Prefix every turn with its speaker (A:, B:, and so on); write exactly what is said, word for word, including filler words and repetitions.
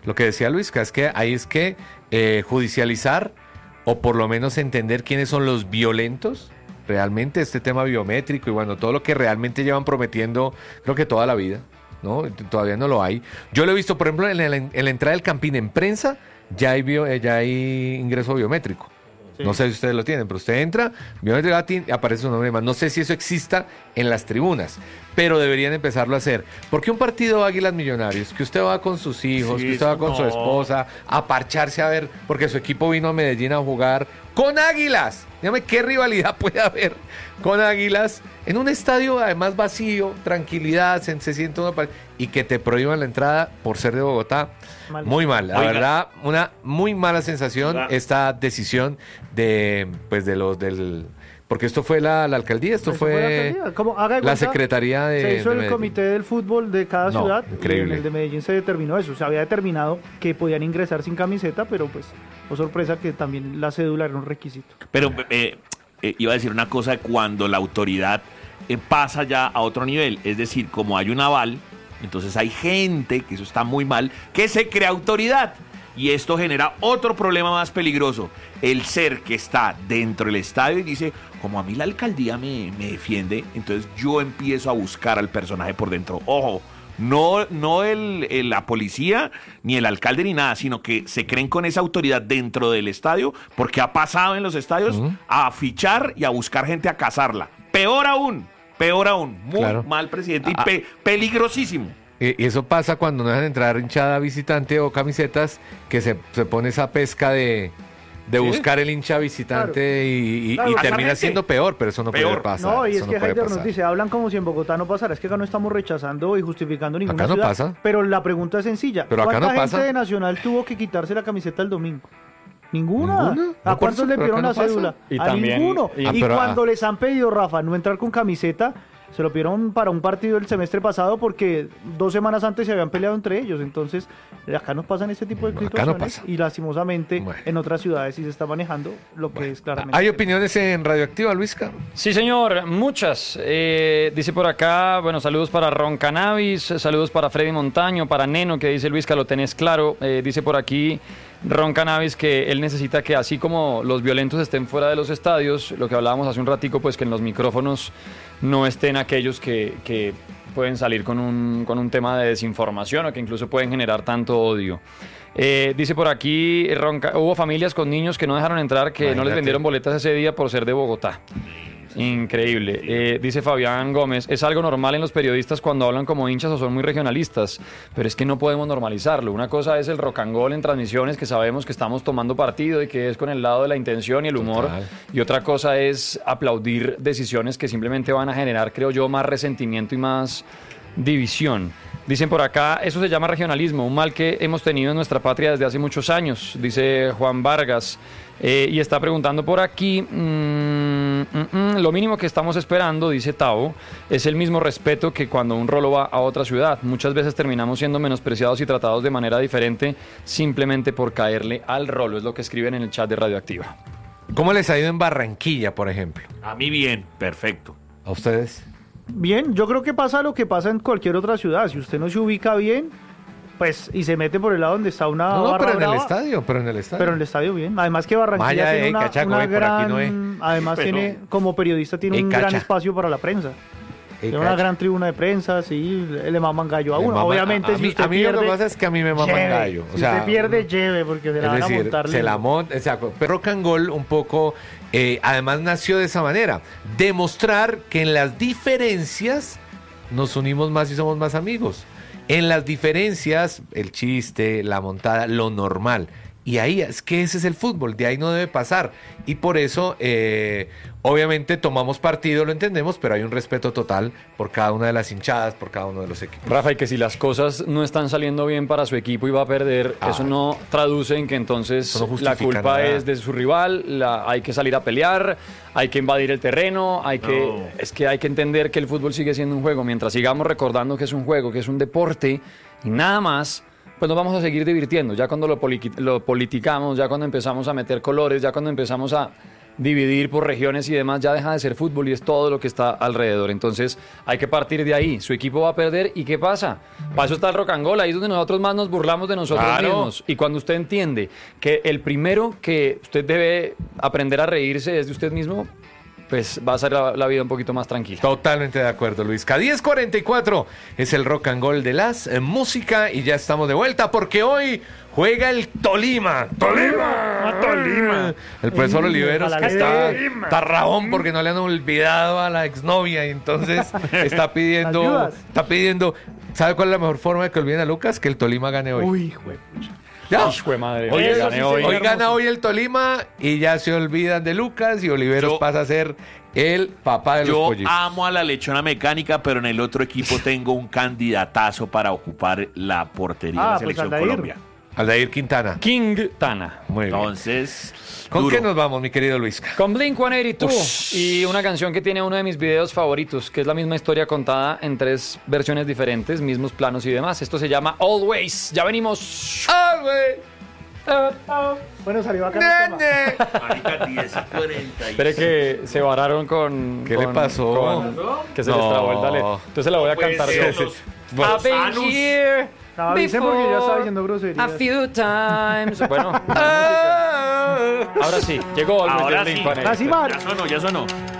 A: lo que decía Luisca, es que ahí es que eh, judicializar o por lo menos entender quiénes son los violentos, realmente este tema biométrico y bueno, todo lo que realmente llevan prometiendo, creo que toda la vida, ¿no? Todavía no lo hay. Yo lo he visto, por ejemplo, en la, en la entrada del Campín en prensa, ya hay, bio, ya hay ingreso biométrico. Sí. No sé si ustedes lo tienen, pero usted entra, biométrico y aparece su nombre más. No sé si eso exista en las tribunas, pero deberían empezarlo a hacer. Porque un partido Águilas Millonarios, que usted va con sus hijos, sí, que usted va con no. su esposa, a parcharse a ver, porque su equipo vino a Medellín a jugar con Águilas. Dígame, ¿qué rivalidad puede haber con Águilas en un estadio además vacío, tranquilidad, se, se siente uno y que te prohíban la entrada por ser de Bogotá? Mal. Muy mal, la Oiga. verdad, una muy mala sensación ¿verdad? esta decisión de, pues, de los del... Porque esto fue la, la alcaldía, esto fue, fue la, alcaldía. ¿Cómo? Haga de la cuenta, secretaría de
B: Se hizo
A: de
B: el comité del fútbol de cada
A: no,
B: ciudad
A: increíble.
B: Y en el de Medellín se determinó eso. Se había determinado que podían ingresar sin camiseta, pero pues, oh sorpresa que también la cédula era un requisito.
C: Pero eh, eh, iba a decir una cosa, cuando la autoridad eh, pasa ya a otro nivel, es decir, como hay un aval, entonces hay gente, que eso está muy mal, que se crea autoridad. Y esto genera otro problema más peligroso. El ser que está dentro del estadio y dice, como a mí la alcaldía me, me defiende, entonces yo empiezo a buscar al personaje por dentro. Ojo, no, no el, el, la policía, ni el alcalde, ni nada, sino que se creen con esa autoridad dentro del estadio, porque ha pasado en los estadios uh-huh. a fichar y a buscar gente a cazarla. Peor aún, peor aún. Muy claro. mal presidente y pe- peligrosísimo.
A: Y eso pasa cuando no dejan entrar hinchada visitante o camisetas, que se, se pone esa pesca de, de ¿Sí? buscar el hincha visitante claro. y, y, claro, y termina siendo peor, pero eso no peor. puede pasar.
B: No, y es
A: no
B: que Heider nos dice, hablan como si en Bogotá no pasara, es que acá no estamos rechazando y justificando ninguna
A: acá no
B: ciudad,
A: pasa.
B: Pero la pregunta es sencilla,
A: pero acá
B: ¿cuánta
A: no
B: gente
A: pasa?
B: de Nacional tuvo que quitarse la camiseta el domingo? Ninguna.
A: ¿Ninguna?
B: ¿A
A: No,
B: cuántos le pidieron
A: no
B: la cédula?
D: Y
B: a
D: también,
B: ninguno.
D: Y,
B: y
A: ah, pero,
B: cuando
A: ah.
B: les han pedido, Rafa, no entrar con camiseta, se lo pidieron para un partido el semestre pasado porque dos semanas antes se habían peleado entre ellos. Entonces, acá nos pasan este tipo de situaciones
A: no pasa.
B: y lastimosamente
A: bueno.
B: en otras ciudades sí se está manejando lo que
A: bueno.
B: es claramente.
A: ¿Hay opiniones en Radioactiva, Luisca?
D: Sí, señor, muchas. Eh, dice por acá, bueno, saludos para Ron Cannabis, saludos para Freddy Montaño, para Neno, que dice Luisca, lo tenés claro. Eh, dice por aquí Ron Cannabis que él necesita que así como los violentos estén fuera de los estadios, lo que hablábamos hace un ratico, pues que en los micrófonos no estén aquellos que, que pueden salir con un, con un tema de desinformación o que incluso pueden generar tanto odio. Eh, dice por aquí, Ron, hubo familias con niños que no dejaron entrar, que Imagínate. no les vendieron boletas ese día por ser de Bogotá. Increíble. Eh, dice Fabián Gómez, es algo normal en los periodistas cuando hablan como hinchas o son muy regionalistas, pero es que no podemos normalizarlo. Una cosa es el rock and roll en transmisiones, que sabemos que estamos tomando partido y que es con el lado de la intención y el humor, Total. y otra cosa es aplaudir decisiones que simplemente van a generar, creo yo, más resentimiento y más división. Dicen por acá, eso se llama regionalismo, un mal que hemos tenido en nuestra patria desde hace muchos años, dice Juan Vargas. Eh, y está preguntando por aquí, mmm, mm, mm, lo mínimo que estamos esperando, dice Tavo, es el mismo respeto que cuando un rolo va a otra ciudad. Muchas veces terminamos siendo menospreciados y tratados de manera diferente simplemente por caerle al rolo, es lo que escriben en el chat de Radioactiva.
A: ¿Cómo les ha ido en Barranquilla, por ejemplo?
C: A mí bien, perfecto.
A: ¿A ustedes?
B: Bien, yo creo que pasa lo que pasa en cualquier otra ciudad. Si usted no se ubica bien, pues, y se mete por el lado donde está una
A: No, no,
B: barra
A: pero en
B: brava,
A: el estadio, pero en el estadio.
B: Pero en el estadio bien. Además que Barranquilla
A: Vaya,
B: tiene
A: eh,
B: una,
A: cachaco,
B: una
A: eh, por aquí
B: gran...
A: no, eh.
B: Además
C: Pero-
B: tiene, como periodista, tiene
A: Eh,
B: un
A: cacha.
B: gran espacio para la prensa.
A: Eh,
B: Tiene una
A: cacha.
B: gran tribuna de prensa, sí, le, le maman gallo a
A: Le
B: uno.
A: mama-
B: Obviamente,
A: a, a
B: si
A: mí,
B: usted
A: a mí
B: pierde,
A: lo que pasa es que a mí me maman
B: lleve.
A: gallo. O
B: Si
A: sea,
B: usted pierde, lleve, porque se
A: es
B: la van a
A: decir,
B: montar.
A: se la monta, o sea, pero Rock and Roll un poco, eh, además nació de esa manera, demostrar que en las diferencias nos unimos más y somos más amigos. En las diferencias, el chiste, la montada, lo normal. Y ahí es que ese es el fútbol, de ahí no debe pasar. Y por eso, eh, obviamente tomamos partido, lo entendemos, pero hay un respeto total por cada una de las hinchadas, por cada uno de los equipos.
D: Rafa, y que si las cosas no están saliendo bien para su equipo y va a perder,
A: Ah.
D: eso no traduce en que entonces
A: Eso no
D: la
A: justifica
D: culpa
A: nada.
D: es de su rival, la, hay que salir a pelear, hay que invadir el terreno, hay que,
C: No.
D: es que hay que entender que el fútbol sigue siendo un juego. Mientras sigamos recordando que es un juego, que es un deporte y nada más, pues nos vamos a seguir divirtiendo. Ya cuando lo, poli- lo politicamos, ya cuando empezamos a meter colores, ya cuando empezamos a dividir por regiones y demás, ya deja de ser fútbol y es todo lo que está alrededor. Entonces hay que partir de ahí. Su equipo va a perder y ¿qué pasa? Para eso está el rock and roll, ahí es donde nosotros más nos burlamos de nosotros
A: Claro.
D: mismos. Y cuando usted entiende que el primero que usted debe aprender a reírse es de usted mismo, pues va a ser la, la vida un poquito más tranquila.
A: Totalmente de acuerdo, Luis. diez cuarenta y cuatro es el rock and roll de las eh, música y ya estamos de vuelta porque hoy juega el Tolima. ¡Tolima! ¡Tolima! El profesor
B: Ay,
A: Oliveros
B: ojalá
A: que
B: le
A: está,
B: dé.
A: está rabón porque no le han olvidado a la exnovia y entonces está pidiendo,
B: Ayudas.
A: está pidiendo, ¿sabe cuál es la mejor forma de que olviden a Lucas? Que el Tolima gane hoy.
B: Uy, güey.
A: Ya.
D: Hijo de madre,
A: Hoy,
D: que
B: Eso
D: gane
B: sí
D: hoy.
B: sería
A: hoy
B: hermoso.
A: gana hoy el Tolima y ya se olvidan de Lucas y Oliveros
C: Yo-
A: pasa a ser el papá de los
C: Yo
A: pollitos.
C: amo a la lechona mecánica, pero en el otro equipo tengo un candidatazo para ocupar la portería
B: Ah,
C: de la
B: pues
C: selección
B: Aldair.
C: Colombia.
A: Aldair Quintana.
D: King Tana.
A: Muy bien.
C: Entonces,
A: ¿Con
C: duro.
A: qué nos vamos, mi querido Luis?
D: Con Blink ciento ochenta y dos y una canción que tiene uno de mis videos favoritos, que es la misma historia contada en tres versiones diferentes, mismos planos y demás. Esto se llama Always. Ya venimos.
B: Bueno, salió acá el tema.
C: Marica, diez y cuarenta y
D: Espere que se vararon con...
A: ¿Qué le
D: con-
A: pasó?
D: con- que se les
A: No.
D: trabó el dale. Entonces la voy a
C: puede
D: cantar
C: ser,
D: yo.
C: los-
A: Bueno,
D: I've been
C: Sanus.
D: here
B: No, avisen porque ya estaba
D: before
B: diciendo groserías.
D: a few times. Bueno, la música. Ahora sí, llegó Always
C: Ahora
D: de
C: sí.
D: Blink ciento ochenta y dos.
B: Así va.
C: Ya sonó, ya sonó.